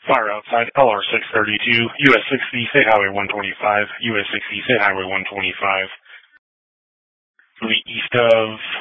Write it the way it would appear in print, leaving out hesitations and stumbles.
Fire outside LR 632, US 60, State Highway 125, US 60, State Highway 125. To the east of